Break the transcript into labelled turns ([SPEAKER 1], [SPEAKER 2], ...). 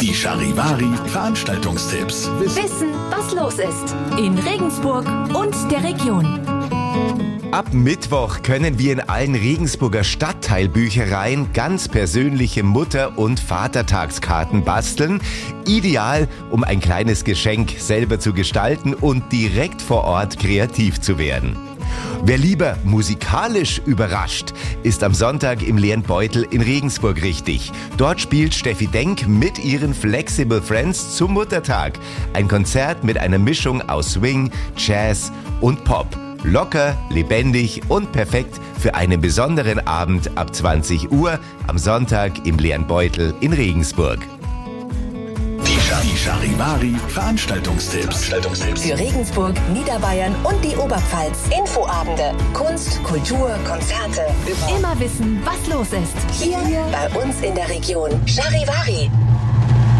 [SPEAKER 1] Die Charivari Veranstaltungstipps.
[SPEAKER 2] Wissen, was los ist in Regensburg und der Region.
[SPEAKER 3] Ab Mittwoch können wir in allen Regensburger Stadtteilbüchereien ganz persönliche Mutter- und Vatertagskarten basteln. Ideal, um ein kleines Geschenk selber zu gestalten und direkt vor Ort kreativ zu werden. Wer lieber musikalisch überrascht, ist am Sonntag im Leeren Beutel in Regensburg richtig. Dort spielt Steffi Denk mit ihren Flexible Friends zum Muttertag. Ein Konzert mit einer Mischung aus Swing, Jazz und Pop. Locker, lebendig und perfekt für einen besonderen Abend ab 20 Uhr am Sonntag im Leeren Beutel in Regensburg.
[SPEAKER 1] Die Charivari Veranstaltungstipps.
[SPEAKER 2] Für Regensburg, Niederbayern und die Oberpfalz. Infoabende, Kunst, Kultur, Konzerte. Immer wissen, was los ist. Hier bei uns in der Region. Charivari.